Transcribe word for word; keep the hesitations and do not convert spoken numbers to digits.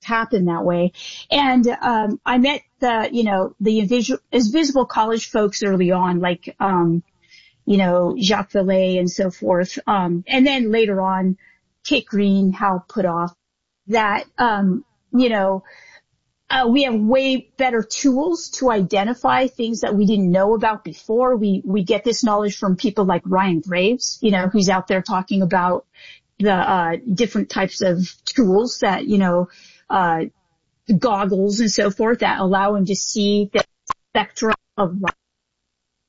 happen that way. And, um, I met the, you know, the invisible, invisible college folks early on, like, um, you know, Jacques Vallée and so forth. Um, and then later on, Kate Green, Hal Puthoff, that, um, you know, uh, we have way better tools to identify things that we didn't know about before. We, we get this knowledge from people like Ryan Graves, you know, who's out there talking about the, uh, different types of tools that, you know, uh, goggles and so forth that allow him to see the spectrum of light